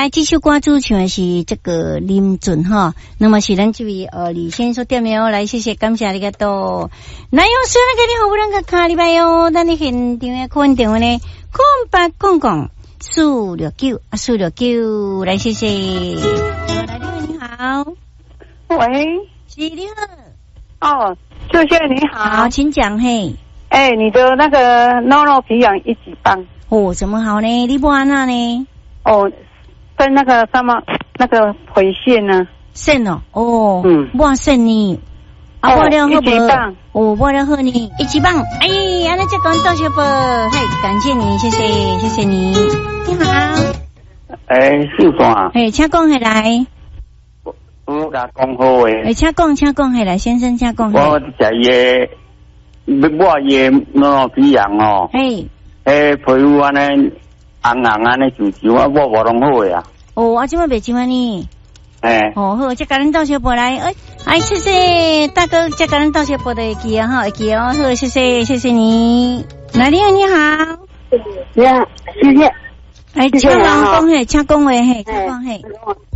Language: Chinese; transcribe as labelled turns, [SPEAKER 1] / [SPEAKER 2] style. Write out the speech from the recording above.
[SPEAKER 1] 来这首歌主唱的是这个林俊哈，那么是咱这位李先生点名来，谢谢感谢你个多。那用说那个你好不能个卡里拜哟，那你现场的困电话呢？0800-469-469来，谢谢。来，你好，
[SPEAKER 2] 喂，
[SPEAKER 1] 是你好。
[SPEAKER 2] 哦，秀秀你好，
[SPEAKER 1] 好，请讲嘿。
[SPEAKER 2] 你的那个诺诺皮养一级棒
[SPEAKER 1] 哦，怎么好呢？你不安那呢？
[SPEAKER 2] 哦，跟那个什么那个回线呢？
[SPEAKER 1] 肾哦，我肾呢？我了好不？我了好呢，一级棒。哎，安尼再讲多谢不？嘿，感谢你，谢谢你。你好。
[SPEAKER 2] 秀爽。
[SPEAKER 1] 请讲下来。
[SPEAKER 2] 我甲讲好诶。
[SPEAKER 1] 请讲下来，先生，请讲。
[SPEAKER 2] 我食伊。我也诺皮养哦，皮肤安尼红安尼就我无拢好呀。
[SPEAKER 1] 哦，我今晚袂今晚呢。好，再甲咱倒小波来，谢谢大哥，再甲咱倒小波的会记啊，会记哦，好，谢谢你。来，你好，
[SPEAKER 2] 谢谢。
[SPEAKER 1] 请讲话，请讲话，请讲。